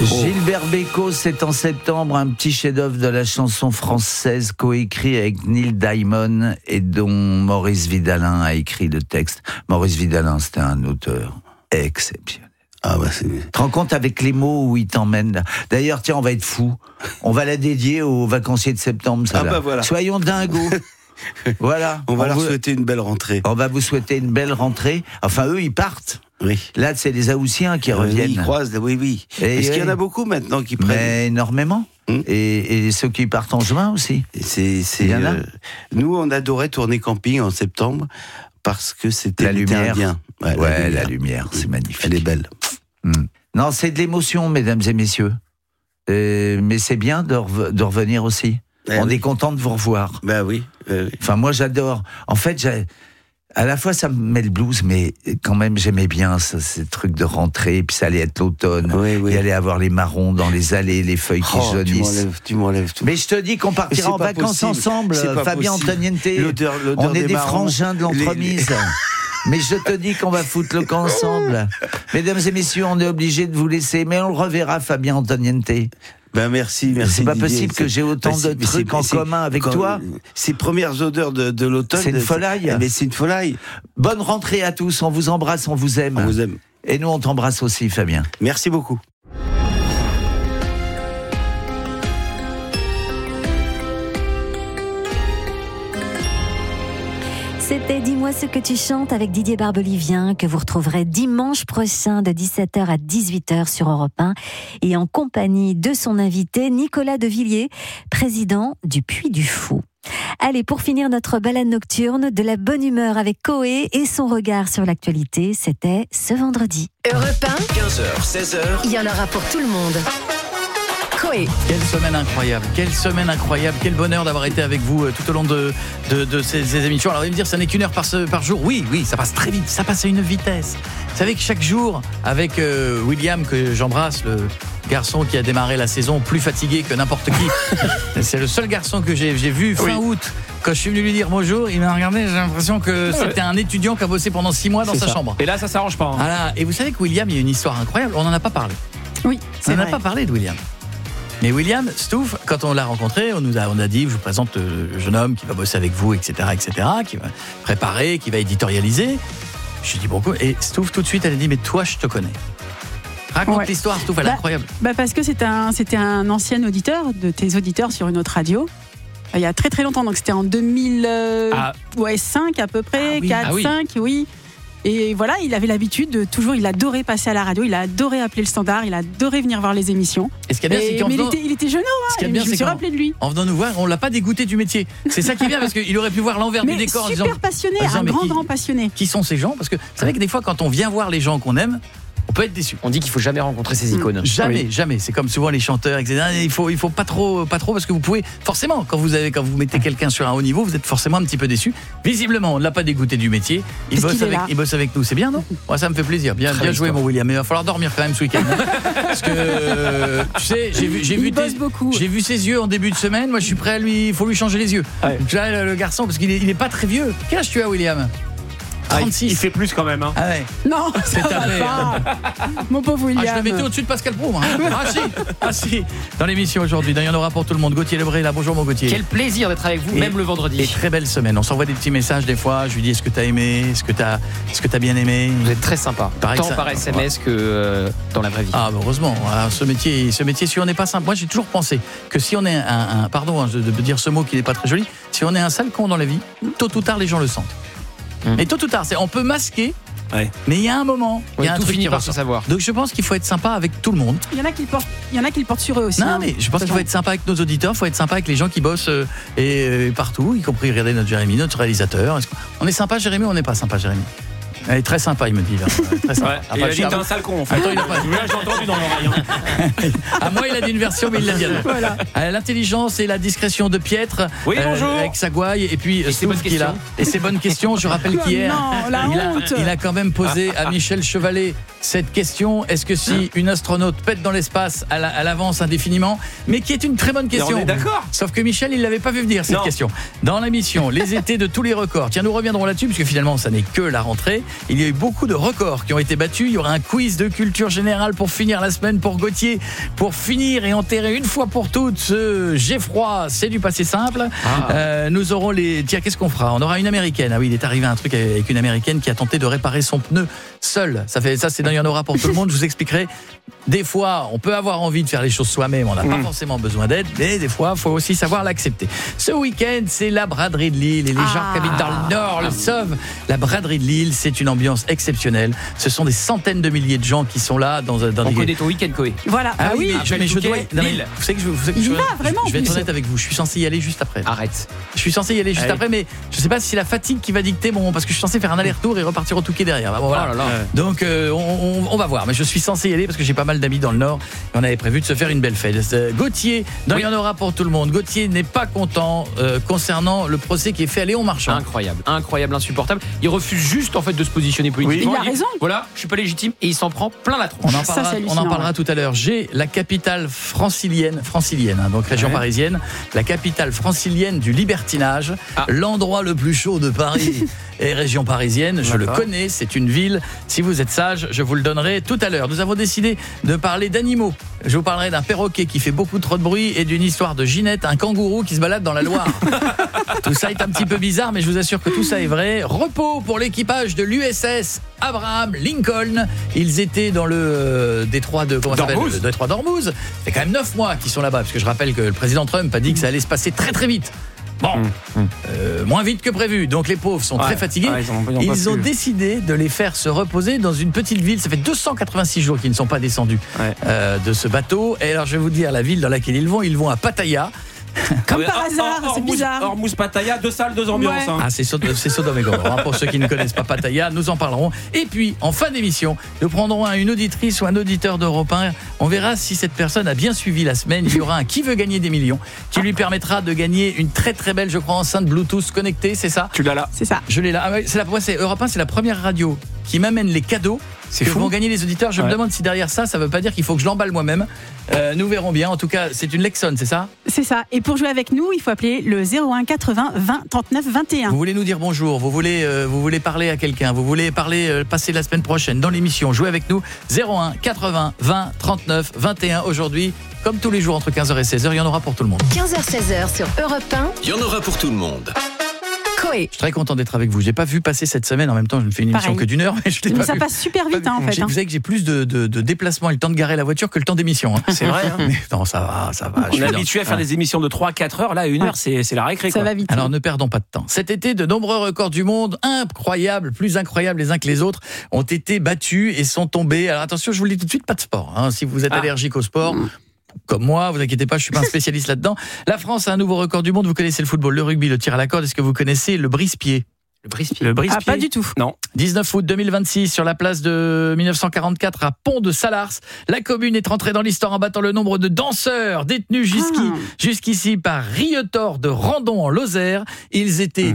Gilbert Bécaud, c'est en septembre, un petit chef-d'œuvre de la chanson française coécrit avec Neil Diamond et dont Maurice Vidalin a écrit le texte. Maurice Vidalin, c'était un auteur exceptionnel. Ah bah c'est... Tu te rends compte avec les mots où il t'emmène là. D'ailleurs, tiens, on va être fous. On va la dédier aux vacanciers de septembre, ça. Ah bah voilà. Soyons dingos. Voilà. On va leur souhaiter une belle rentrée. On va vous souhaiter une belle rentrée. Enfin, eux, ils partent. Oui. Là, c'est les Haussiens qui reviennent. Ils croisent, oui. Est-ce qu'il y en a beaucoup maintenant qui prennent? Mais énormément. Et ceux qui partent en juin aussi. Nous, on adorait tourner camping en septembre parce que c'était la l'été lumière. indien. Ouais, la lumière, c'est magnifique. Elle est belle. Non, c'est de l'émotion, mesdames et messieurs. Mais c'est bien de revenir aussi. On est content de vous revoir. Ben oui. Enfin, moi, j'adore. En fait, à la fois, ça me met le blues, mais quand même, j'aimais bien ces trucs de rentrée, puis ça allait être l'automne. Oui. Il allait avoir les marrons dans les allées, les feuilles qui jaunissent. Tu m'enlèves tout. Mais je te dis qu'on partira en vacances ensemble, Fabien Antoniente. On est des frangins de l'entremise. Mais je te dis qu'on va foutre le camp ensemble. Mesdames et messieurs, on est obligés de vous laisser, mais on le reverra, Fabien Antoniente. Ben merci. C'est pas Didier. possible que j'ai autant de trucs en commun avec toi. Ces premières odeurs de l'automne. C'est une folie. Mais c'est une folie. Bonne rentrée à tous, on vous embrasse, on vous aime. On vous aime. Et nous, on t'embrasse aussi, Fabien. Merci beaucoup. C'était Dis-moi ce que tu chantes avec Didier Barbelivien, que vous retrouverez dimanche prochain de 17h à 18h sur Europe 1 et en compagnie de son invité Nicolas Devilliers, président du Puy du Fou. Allez, pour finir notre balade nocturne, de la bonne humeur avec Coé et son regard sur l'actualité, c'était ce vendredi. Europe 1, 15h, 16h, il y en aura pour tout le monde. Coé. Quelle semaine incroyable, quel bonheur d'avoir été avec vous tout au long de ces émissions. Alors vous allez me dire, ça n'est qu'une heure par jour. Oui, ça passe très vite, ça passe à une vitesse. Vous savez que chaque jour, avec William, que j'embrasse, le garçon qui a démarré la saison plus fatigué que n'importe qui. C'est le seul garçon que j'ai vu fin août. Quand je suis venu lui dire bonjour, il m'a regardé, j'ai l'impression que c'était un étudiant qui a bossé pendant 6 mois dans sa chambre. Et là, ça s'arrange pas. Voilà. Et vous savez que William, il y a une histoire incroyable, on n'en a pas parlé. Oui, on n'en a pas parlé de William. Mais William Stouff, quand on l'a rencontré, on a dit, je vous présente le jeune homme qui va bosser avec vous, etc., qui va préparer, qui va éditorialiser. Je lui ai dit beaucoup. Et Stouff, tout de suite, elle a dit, mais toi, je te connais. Raconte l'histoire, Stouff, elle est incroyable. Parce que c'était un ancien auditeur, de tes auditeurs sur une autre radio. Il y a très très longtemps, donc c'était en 2005 à peu près, 4-5, oui. Et voilà, il avait l'habitude de toujours, il adorait passer à la radio, il adorait appeler le standard, il adorait venir voir les émissions. Et ce qui est bien, c'est il était jeune, je me suis rappelé de lui. En venant nous voir, on l'a pas dégoûté du métier. C'est ça qui est bien, parce qu'il aurait pu voir l'envers du décor. Super passionné, un grand passionné. Qui sont ces gens? Parce que vous savez que des fois, quand on vient voir les gens qu'on aime, on peut être déçu. On dit qu'il faut jamais rencontrer ces icônes. Jamais. C'est comme souvent les chanteurs, etc. Il faut pas trop, parce que vous pouvez forcément, quand vous mettez quelqu'un sur un haut niveau, vous êtes forcément un petit peu déçu. Visiblement, on ne l'a pas dégoûté du métier. Il bosse avec nous, c'est bien, non? Ouais, ça me fait plaisir. Bien joué, mon William. Mais il va falloir dormir quand même ce week-end. Parce que tu sais, j'ai vu ses yeux en début de semaine. Moi, je suis prêt il faut lui changer les yeux. Ouais. Là, le garçon, parce qu'il est pas très vieux. Quel âge tu as, William? 36. Il fait plus quand même. Ah ouais. Non, c'est pas. Mon pauvre William. Je le mettais au-dessus de Pascal Pro. Ah si. Dans l'émission aujourd'hui, il y en aura pour tout le monde. Gauthier Lebré, là, bonjour mon Gauthier. Quel plaisir d'être avec vous, même le vendredi. Et très belle semaine. On s'envoie des petits messages des fois. Je lui dis, est-ce que t'as aimé? Est-ce que t'as bien aimé? Vous êtes très sympa. Tant par SMS que dans la vraie vie. Ah, bah heureusement. Alors, ce métier, si on n'est pas simple. Moi, j'ai toujours pensé que si on est pardon de dire ce mot qui n'est pas très joli, si on est un sale con dans la vie, tôt ou tard, les gens le sentent. Et tôt ou tard, on peut masquer, mais il y a un moment, il y a un truc qui va se savoir. Donc je pense qu'il faut être sympa avec tout le monde. Il y en a qui le portent sur eux aussi. Non, mais je pense qu'il faut être sympa avec nos auditeurs, il faut être sympa avec les gens qui bossent partout, y compris regarder notre Jérémy, notre réalisateur. On est sympa, Jérémy, ou on n'est pas sympa, Jérémy? Elle est très sympa, il me dit. Là. Très sympa. Ouais, il a dit que t'es un sale con. En fait. Attends, il a pas dit. Là, j'ai entendu dans l'oreille. À moi, il a dit une version, mais il l'a dit. Voilà. L'intelligence et la discrétion de Pietre. Oui, bonjour. Avec sa gouaille. Et puis, ses bonnes questions. Je rappelle qu'hier, honte. il a quand même posé à Michel Chevalet cette question. Est-ce que si une astronaute pète dans l'espace, elle avance indéfiniment? Mais qui est une très bonne question. On est d'accord. Sauf que Michel, il l'avait pas vu venir, cette question. Dans l'émission, les étés de tous les records. Tiens, nous reviendrons là-dessus, puisque finalement, ça n'est que la rentrée. Il y a eu beaucoup de records qui ont été battus. Il y aura un quiz de culture générale pour finir la semaine pour Gauthier, pour finir et enterrer une fois pour toutes ce j'ai froid, c'est du passé simple. Nous aurons tiens, qu'est-ce qu'on fera ? On aura une américaine. Ah oui, il est arrivé un truc avec une américaine qui a tenté de réparer son pneu seule. Ça, c'est dans Il y en aura pour tout le monde. Je vous expliquerai. Des fois, on peut avoir envie de faire les choses soi-même. On n'a pas forcément besoin d'aide, mais des fois, il faut aussi savoir l'accepter. Ce week-end, c'est la braderie de Lille. Et les gens qui habitent dans le Nord le savent. La braderie de Lille, c'est une ambiance exceptionnelle. Ce sont des centaines de milliers de gens qui sont là dans on connaît ton week-end, Koé. Voilà. Ah oui, mais je dois. Lille. Vous savez que je vais être honnête avec vous. Je suis censé y aller juste après. Arrête. Je suis censé y aller juste après, mais je ne sais pas si c'est la fatigue qui va dicter parce que je suis censé faire un aller-retour et repartir au Touquet derrière. Bon, voilà. Donc on va voir. Mais je suis censé y aller parce que j'ai pas mal d'amis dans le Nord. Et on avait prévu de se faire une belle fête. Gauthier, Il y en aura pour tout le monde. Gauthier n'est pas content concernant le procès qui est fait à Léon Marchand. Incroyable, insupportable. Il refuse juste en fait de se positionner politiquement. Il a raison. Voilà, je suis pas légitime et il s'en prend plein la tronche. On en parlera tout à l'heure. J'ai la capitale francilienne, donc région parisienne, la capitale francilienne du libertinage, l'endroit le plus chaud de Paris et région parisienne. Je le connais, c'est une ville. Si vous êtes sage, je vous le donnerai tout à l'heure. Nous avons décidé de parler d'animaux. Je vous parlerai d'un perroquet qui fait beaucoup trop de bruit et d'une histoire de Ginette, un kangourou qui se balade dans la Loire. Tout ça est un petit peu bizarre, mais je vous assure que tout ça est vrai. Repos pour l'équipage de l'USS Abraham Lincoln. Ils étaient dans le détroit d'Ormuz. C'est quand même 9 mois qu'ils sont là-bas, parce que je rappelle que le président Trump a dit que ça allait se passer très très vite. Moins vite que prévu. Donc les pauvres sont très fatigués. Ils ont décidé de les faire se reposer dans une petite ville. Ça fait 286 jours qu'ils ne sont pas descendus de ce bateau. Et alors je vais vous dire la ville dans laquelle ils vont à Pattaya. Comme par hasard, c'est bizarre. Ormuz Pattaya, 2 salles, 2 ambiances. Ouais. C'est Sodome et Gomorrhe. Pour ceux qui ne connaissent pas Pattaya, nous en parlerons. Et puis, en fin d'émission, nous prendrons une auditrice ou un auditeur d'Europe 1. On verra si cette personne a bien suivi la semaine. Il y aura un Qui veut gagner des millions qui lui permettra de gagner une très très belle, je crois, enceinte Bluetooth connectée, c'est ça ? Tu l'as là. C'est ça. Je l'ai là. C'est Europe 1, c'est la première radio qui m'amène les cadeaux. C'est fou. Vont gagner les auditeurs. Je me demande si derrière ça veut pas dire qu'il faut que je l'emballe moi-même. Nous verrons bien. En tout cas, c'est une Lexon, c'est ça ? C'est ça. Et pour jouer avec nous, il faut appeler le 01 80 20 39 21. Vous voulez nous dire bonjour, vous voulez parler à quelqu'un, vous voulez passer la semaine prochaine dans l'émission, jouez avec nous. 01 80 20 39 21 aujourd'hui. Comme tous les jours entre 15h et 16h, il y en aura pour tout le monde. 15h-16h sur Europe 1. Il y en aura pour tout le monde. Je suis très content d'être avec vous. J'ai pas vu passer cette semaine. En même temps, je ne fais une émission que d'1 heure, mais je l'ai pas ça vu. passe super vite, en fait. Vous savez que j'ai plus de déplacements et le temps de garer la voiture que le temps d'émission. C'est vrai. Mais non, ça va. On est habitué à faire des émissions de 3-4 heures. Là, 1 heure, c'est la récré. Ça va vite. Alors, ne perdons pas de temps. Cet été, de nombreux records du monde, incroyables, plus incroyables les uns que les autres, ont été battus et sont tombés. Alors attention, je vous le dis tout de suite, pas de sport. Si vous êtes allergique au sport. Comme moi, vous inquiétez pas, je suis pas un spécialiste là-dedans. La France a un nouveau record du monde. Vous connaissez le football, le rugby, le tir à la corde. Est-ce que vous connaissez le brise-pied ? Le brise-pied. Ah, pas du tout. Non. 19 août 2026, sur la place de 1944 à Pont de Salars, la commune est entrée dans l'histoire en battant le nombre de danseurs détenus jusqu'ici par Rietor de Randon en Lozère. Ils étaient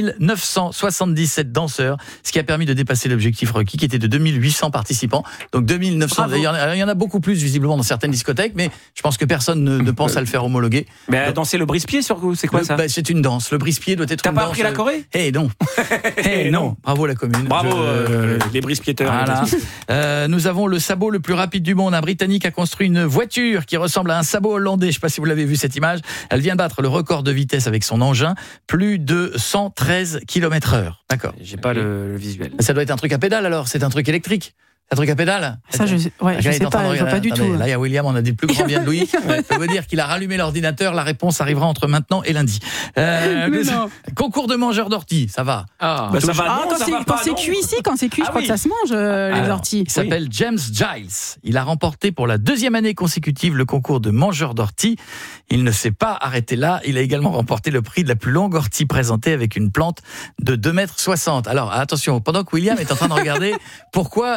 2977 danseurs, ce qui a permis de dépasser l'objectif requis qui était de 2800 participants. Donc 2900, d'ailleurs, il y en a beaucoup plus visiblement dans certaines discothèques, mais je pense que personne ne pense à le faire homologuer. Mais danser le brise-pied, c'est quoi ça ? C'est une danse. Le brise-pied doit être une danse. T'as pas appris la Corée ? Non. Non. Bravo la commune. Bravo les brise-piéteurs. Voilà. Nous avons le sabot le plus rapide du monde. Un Britannique a construit une voiture qui ressemble à un sabot hollandais. Je ne sais pas si vous l'avez vu cette image. Elle vient de battre le record de vitesse avec son engin, plus de 113 km/h. D'accord. J'ai pas le visuel. Ça doit être un truc à pédale alors. C'est un truc électrique. Un truc à pédale ? Ça, je sais pas, je vois pas du tout. Là, il y a William, on a dit le plus grand bien de Louis. Ça veut dire qu'il a rallumé l'ordinateur. La réponse arrivera entre maintenant et lundi. Concours de mangeurs d'orties, ça va. Ça va. Quand c'est cuit ici, je crois que ça se mange, les orties. Il s'appelle James Giles. Il a remporté pour la 2e année consécutive le concours de mangeurs d'orties. Il ne s'est pas arrêté là. Il a également remporté le prix de la plus longue ortie présentée avec une plante de 2,60 m. Alors, attention, pendant que William est en train de regarder pourquoi c'est une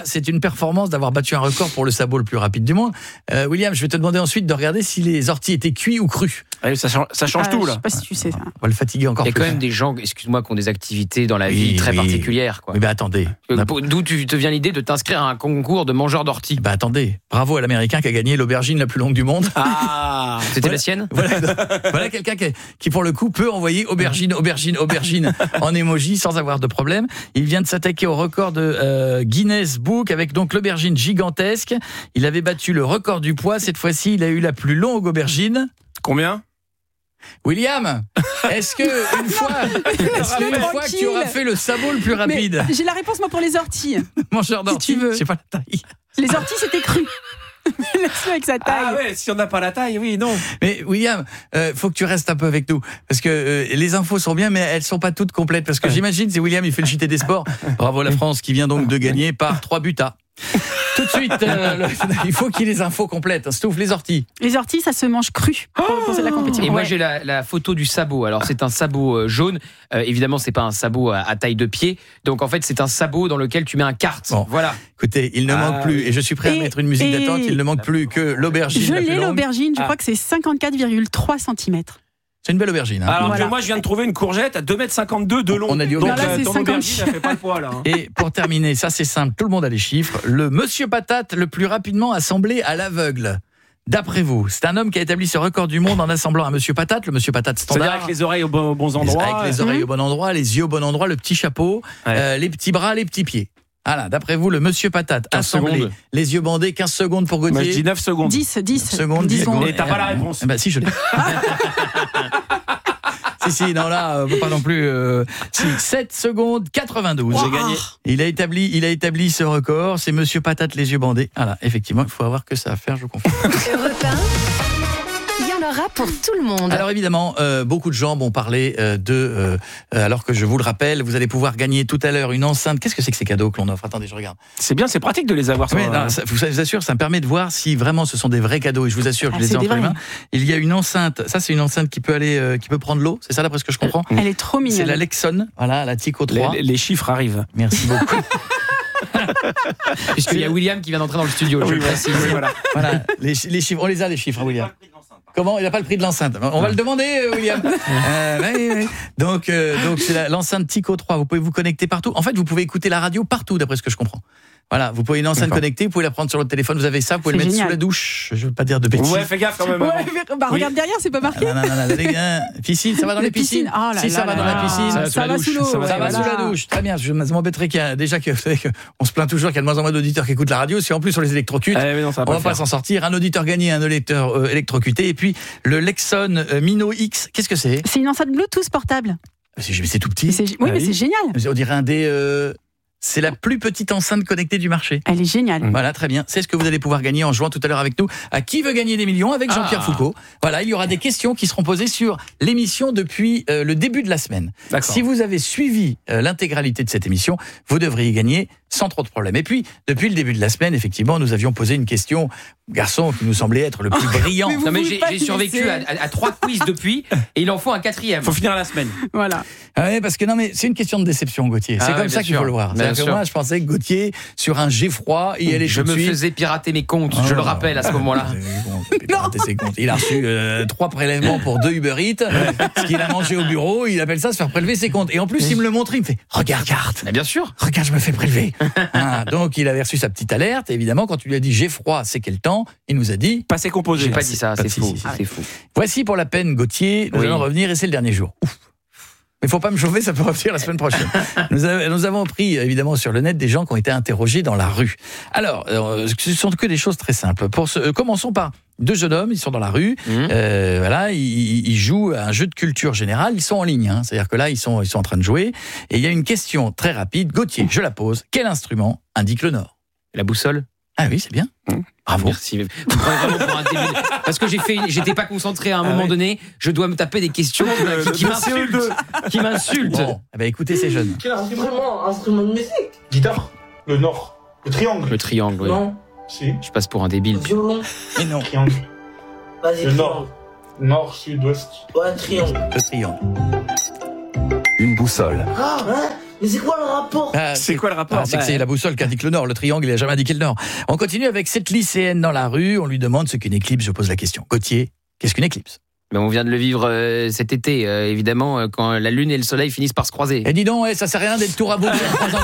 performance d'avoir battu un record pour le sabot le plus rapide du monde. William, je vais te demander ensuite de regarder si les orties étaient cuits ou crus. Ah, ça change tout, là. Je sais pas si tu sais ça. On va le fatiguer encore plus. Il y a quand même des gens, excuse-moi, qui ont des activités dans la vie très particulières, quoi. Mais ben attendez. D'où te vient l'idée de t'inscrire à un concours de mangeurs d'orties? Ben attendez. Bravo à l'Américain qui a gagné l'aubergine la plus longue du monde. Ah, c'était la sienne? Voilà quelqu'un qui, pour le coup, peut envoyer aubergine en emoji sans avoir de problème. Il vient de s'attaquer au record de Guinness Book avec donc l'aubergine gigantesque. Il avait battu le record du poids. Cette fois-ci, il a eu la plus longue aubergine. Combien? William, est-ce que une fois que tu auras fait le sabot le plus rapide? Mais j'ai la réponse moi pour les orties. Mangeur d'orties, si tu veux. Je sais pas la taille. Les orties c'était cru. Laisse-le avec sa taille. Ah ouais, si on n'a pas la taille, oui, non. Mais William, faut que tu restes un peu avec nous parce que les infos sont bien, mais elles sont pas toutes complètes parce que j'imagine c'est William, il fait le JT des sports. Bravo la France qui vient donc de gagner par 3 buts à. Tout de suite, il faut qu'il y ait les infos complètes. Stouff, les orties. Les orties, ça se mange cru pour la compétition. Et moi, j'ai la photo du sabot. Alors, c'est un sabot jaune. Évidemment, c'est pas un sabot à taille de pied. Donc, en fait, c'est un sabot dans lequel tu mets un kart. Bon. Voilà. Écoutez, il ne manque plus, et je suis prêt à mettre une musique d'attente, il ne manque plus que l'aubergine. Je l'ai, l'aubergine, je crois que c'est 54,3 cm. C'est une belle aubergine. Hein. Alors que moi, je viens de trouver une courgette à 2,52 m de long. On a dit donc, aubergine. ton aubergine, elle fait pas le poids, là. Hein. Et pour terminer, ça c'est simple, tout le monde a les chiffres. Le monsieur patate le plus rapidement assemblé à l'aveugle. D'après vous, c'est un homme qui a établi ce record du monde en assemblant un monsieur patate, le monsieur patate standard. C'est-à-dire avec les oreilles aux bons endroits. Avec les oreilles au bon endroit, les yeux au bon endroit, le petit chapeau, les petits bras, les petits pieds. Voilà, d'après vous, le monsieur patate assemblé, les yeux bandés, 15 secondes pour Gauthier. Moi, je dis 9 secondes. 10 secondes. Et t'as pas la réponse. Bah si, je l'ai. Si, non là, pas non plus. 7 secondes 92. J'ai gagné. Il a établi ce record. C'est Monsieur Patate les yeux bandés. Voilà, effectivement, il faut avoir que ça à faire, je comprends. Europe 1, il y en aura pour tout le monde. Alors évidemment, beaucoup de gens m'ont parlé alors que je vous le rappelle, vous allez pouvoir gagner tout à l'heure une enceinte. Qu'est-ce que c'est que ces cadeaux que l'on offre? Attendez, je regarde. C'est bien, c'est pratique de les avoir. Oui, je vous assure, ça me permet de voir si vraiment ce sont des vrais cadeaux. Et je vous assure que je les ai entre les mains. Il y a une enceinte. Ça, c'est une enceinte qui peut aller, qui peut prendre l'eau. C'est ça, d'après ce que je comprends. Elle est trop mignonne. C'est la Lexon. Voilà, la Tico 3. Les chiffres arrivent. Merci beaucoup. Puisqu'il y a William qui vient d'entrer dans le studio. Je le précise. Voilà, les chiffres. On les a les chiffres, hein, William. Comment? Il n'a pas le prix de l'enceinte. On va le demander, William. Oui. Donc c'est l'enceinte Tico 3. Vous pouvez vous connecter partout. En fait, vous pouvez écouter la radio partout, d'après ce que je comprends. Voilà, vous pouvez une enceinte connectée, vous pouvez la prendre sur votre téléphone, vous avez ça, vous pouvez le mettre sous la douche. Je veux pas dire de bêtises. Ouais, fais gaffe quand même. Regarde derrière, c'est pas marqué. Non, les gars. Piscine, ça va dans les piscines. Ça va dans la piscine. Ça va sous l'eau. Ça va sous la douche. Très bien. Je m'embêterais déjà que vous savez qu'on se plaint toujours qu'il y a de moins en moins d'auditeurs qui écoutent la radio. Si en plus on les électrocute, on va pas s'en sortir. Un auditeur gagné, un auditeur électrocuté. Et puis le Lexon Mino X, qu'est-ce que c'est? C'est une enceinte Bluetooth portable. C'est tout petit. Oui, mais c'est génial. On dirait un des... C'est la plus petite enceinte connectée du marché. Elle est géniale. Voilà, très bien. C'est ce que vous allez pouvoir gagner en jouant tout à l'heure avec nous à Qui veut gagner des millions avec Jean-Pierre Foucault. Voilà, il y aura des questions qui seront posées sur l'émission depuis le début de la semaine. D'accord. Si vous avez suivi l'intégralité de cette émission, vous devriez gagner sans trop de problème. Et puis, depuis le début de la semaine, effectivement, nous avions posé une question, garçon qui nous semblait être le plus brillant. Mais j'ai survécu à 3 quiz depuis, et il en faut un 4e. Faut finir la semaine. Voilà. Ouais, parce que c'est une question de déception, Gauthier. C'est comme ça qu'il faut le voir. Que moi, je pensais que Gauthier, sur un jet froid, il allait Je me faisais pirater mes comptes, je le rappelle à ce moment-là. Il a reçu 3 prélèvements pour 2 Uber Eats, ce qu'il a mangé au bureau, il appelle ça se faire prélever ses comptes. Et en plus, il me le montre, il me fait « Regarde, Mais bien sûr. Regarde, je me fais prélever. » Donc, il avait reçu sa petite alerte. Et évidemment, quand tu lui as dit « J'ai froid, c'est quel temps ?» il nous a dit « Passé composé. J'ai pas dit ça, c'est faux. C'est faux. Voici pour la peine, Gauthier, nous allons revenir et c'est le dernier jour. Ouf. Mais faut pas me chauffer, ça peut revenir la semaine prochaine. Nous avons pris, évidemment, sur le net des gens qui ont été interrogés dans la rue. Alors, ce sont que des choses très simples. Commençons par 2 jeunes hommes, ils sont dans la rue, voilà, ils jouent à un jeu de culture générale, ils sont en ligne, c'est-à-dire que là, ils sont en train de jouer, et il y a une question très rapide, Gauthier, je la pose, quel instrument indique le nord? La boussole? Ah oui, c'est bien. Bravo. Merci. Vous prenez vraiment pour un débile. Parce que j'étais pas concentré à un moment donné, je dois me taper des questions qui m'insultent. Bon, écoutez ces jeunes. Quel instrument de musique? Guitare. Le nord. Le triangle. Le triangle, oui. Non. Si. Je passe pour un débile. Violon. Mais non. Triangle. Vas-y, le nord. Nord, sud, ouest. Ouais, triangle. Le triangle. Une boussole. Ah, ouais. Mais c'est quoi le rapport? C'est quoi le rapport? C'est que c'est la boussole qui indique le nord. Le triangle, il n'a jamais indiqué le nord. On continue avec cette lycéenne dans la rue. On lui demande ce qu'est une éclipse. Je pose la question. Gauthier, qu'est-ce qu'une éclipse? Mais on vient de le vivre cet été, évidemment, quand la lune et le soleil finissent par se croiser. Et dis donc, ça sert à rien d'être tour à bout.